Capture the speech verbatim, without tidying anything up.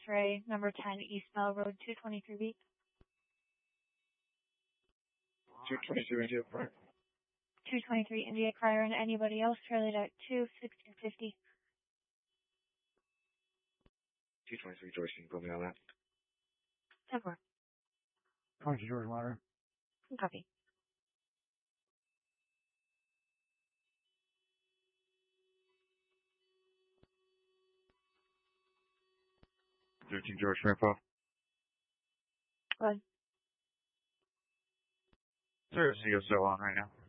X-ray, number ten, East Bell Road, two twenty-three B. two twenty-three India Prior. two twenty-three India Prior, and anybody else, Charlie Duck two, sixteen fifty. two twenty-three George, can you put me on that? ten four. twenty George Water. Copy. thirteen George Rampo. Good. Sir, is he still on right now?